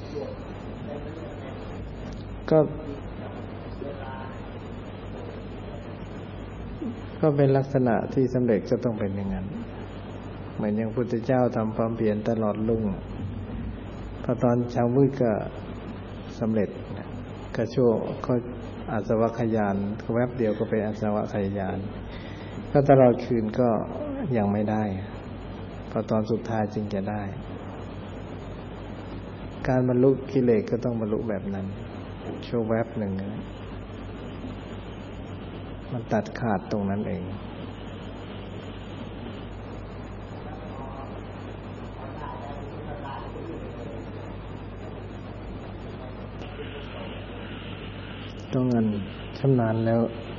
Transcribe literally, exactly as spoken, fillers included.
ก็ก็เป็นลักษณะที่สำเร็จก็ต้องเป็นอย่างนั้นเหมือนอย่างพุทธเจ้าทำความเพียรตลอดรุ่งพอตอนเช้ามืดก็สำเร็จก็ชั่วก็อาสวัคยานแวบเดียวก็เป็นอาสวัคยานก็ตลอดคืนก็ยังไม่ได้พอตอนสุดท้ายจึงจะได้การบรรลุกิเลสก็ต้องบรรลุแบบนั้นชั่วแวบหนึ่งมันตัดขาดตรงนั้นเองต้องงั้นชำนาญแล้ว